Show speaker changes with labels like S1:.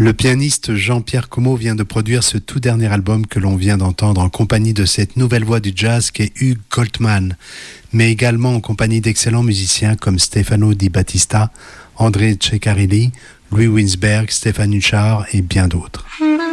S1: Le pianiste Jean-Pierre Como vient de produire ce tout dernier album que l'on vient d'entendre en compagnie de cette nouvelle voix du jazz qu'est Hugues Coltman, mais également en compagnie d'excellents musiciens comme Stefano Di Battista, André Ceccarelli, Louis Winsberg, Stéphane Huchard et bien d'autres.